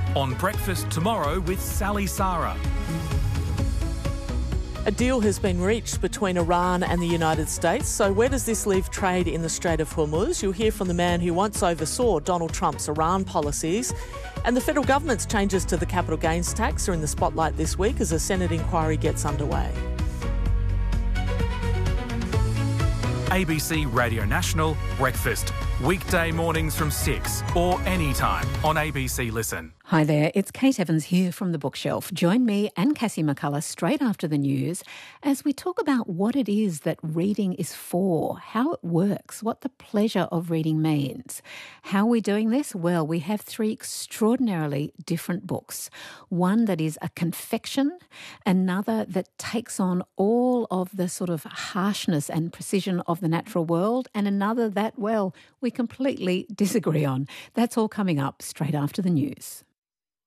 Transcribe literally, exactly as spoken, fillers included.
On Breakfast Tomorrow with Sally Sara. A deal has been reached between Iran and the United States. So where does this leave trade in the Strait of Hormuz? You'll hear from the man who once oversaw Donald Trump's Iran policies. And the federal government's changes to the capital gains tax are in the spotlight this week as a Senate inquiry gets underway. A B C Radio National Breakfast. Weekday mornings from six or anytime on A B C Listen. Hi there, it's Kate Evans here from The Bookshelf. Join me and Cassie McCullough straight after the news as we talk about what it is that reading is for, how it works, what the pleasure of reading means. How are we doing this? Well, we have three extraordinarily different books. One that is a confection, another that takes on all of the sort of harshness and precision of the natural world, and another that, well, we completely disagree on. That's all coming up straight after the news.